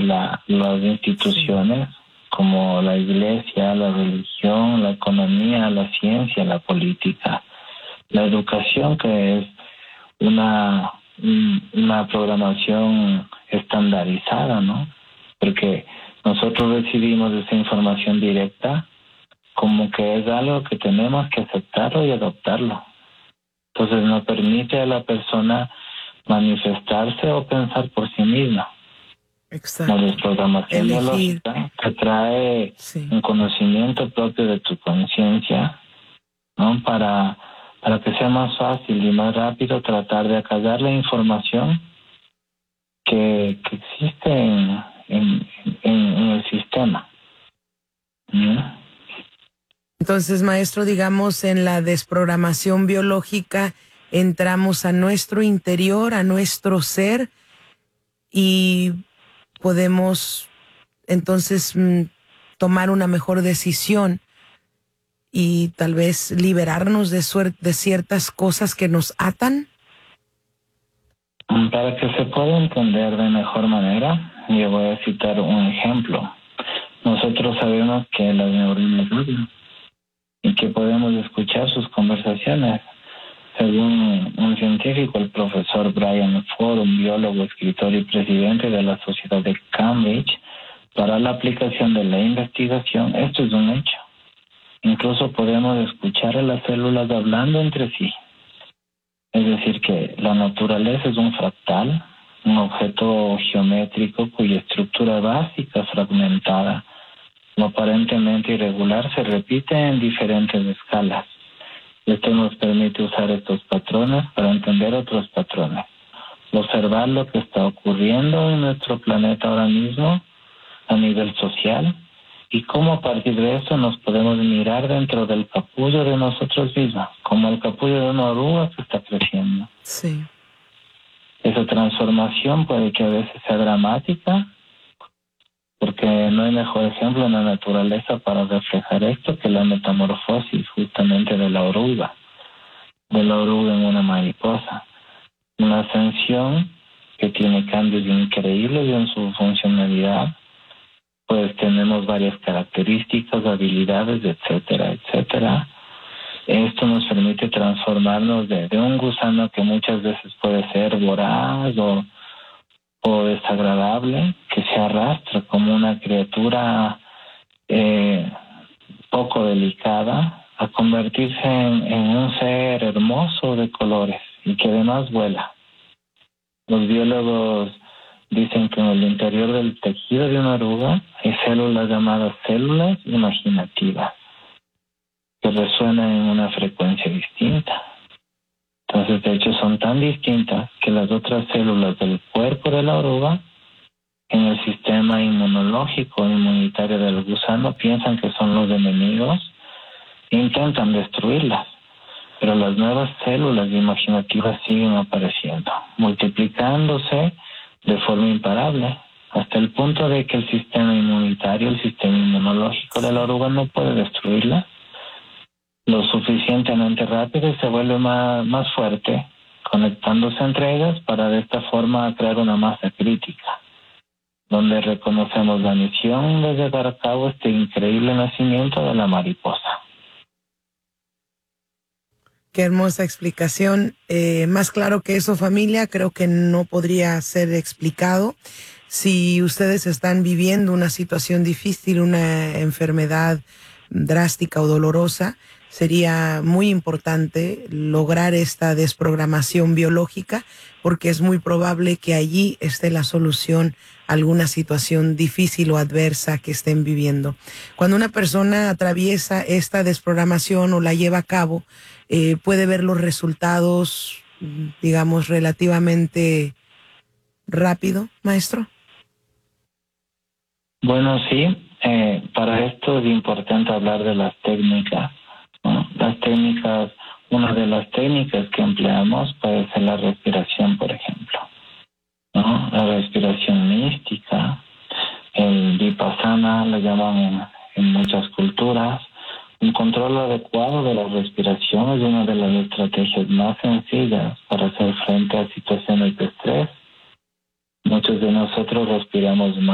las instituciones como la iglesia, la religión, la economía, la ciencia, la política, la educación, que es una programación estandarizada, ¿no? Porque nosotros recibimos esa información directa como que es algo que tenemos que aceptarlo y adoptarlo. Entonces no permite a la persona manifestarse o pensar por sí misma. Exacto. La desprogramación biológica te trae un conocimiento propio de tu conciencia, ¿no? Para que sea más fácil y más rápido tratar de acallar la información que existe en el sistema. ¿No? Entonces, maestro, digamos, en la desprogramación biológica entramos a nuestro interior, a nuestro ser, y podemos entonces tomar una mejor decisión y tal vez liberarnos de ciertas cosas que nos atan. Para que se pueda entender de mejor manera, yo voy a citar un ejemplo. Nosotros sabemos que las neuronas hablan y que podemos escuchar sus conversaciones. Según un científico, el profesor Brian Ford, un biólogo, escritor y presidente de la Sociedad de Cambridge, para la aplicación de la investigación, esto es un hecho. Incluso podemos escuchar a las células hablando entre sí. Es decir, que la naturaleza es un fractal, un objeto geométrico cuya estructura básica fragmentada, no aparentemente irregular, se repite en diferentes escalas. Esto nos permite usar estos patrones para entender otros patrones, observar lo que está ocurriendo en nuestro planeta ahora mismo a nivel social y cómo a partir de eso nos podemos mirar dentro del capullo de nosotros mismos, como el capullo de una oruga que está creciendo. Sí. Esa transformación puede que a veces sea dramática, porque no hay mejor ejemplo en la naturaleza para reflejar esto que la metamorfosis justamente de la oruga en una mariposa. Una ascensión que tiene cambios increíbles en su funcionalidad, pues tenemos varias características, habilidades, etcétera, etcétera. Esto nos permite transformarnos de un gusano que muchas veces puede ser voraz o desagradable, que se arrastra como una criatura poco delicada, a convertirse en un ser hermoso de colores y que además vuela. Los biólogos dicen que en el interior del tejido de una oruga hay células llamadas células imaginativas que resuenan en una frecuencia distinta. Entonces, de hecho, son tan distintas que las otras células del cuerpo de la oruga en el sistema inmunitario del gusano piensan que son los enemigos e intentan destruirlas. Pero las nuevas células imaginativas siguen apareciendo, multiplicándose de forma imparable, hasta el punto de que el sistema inmunitario, el sistema inmunológico de la oruga no puede destruirla lo suficientemente rápido y se vuelve más fuerte, conectándose entre ellas para de esta forma crear una masa crítica, donde reconocemos la misión de llevar a cabo este increíble nacimiento de la mariposa. Qué hermosa explicación. Más claro que eso, familia, creo que no podría ser explicado. Si ustedes están viviendo una situación difícil, una enfermedad drástica o dolorosa, sería muy importante lograr esta desprogramación biológica, porque es muy probable que allí esté la solución a alguna situación difícil o adversa que estén viviendo. Cuando una persona atraviesa esta desprogramación o la lleva a cabo, puede ver los resultados, digamos, relativamente rápido, maestro. Bueno, sí. Para esto es importante hablar de las técnicas, ¿no? Las técnicas, una de las técnicas que empleamos puede ser la respiración, por ejemplo, ¿no? La respiración mística, el vipassana, lo llaman en muchas culturas. Un control adecuado de la respiración es una de las estrategias más sencillas para hacer frente a situaciones de estrés. Muchos de nosotros respiramos más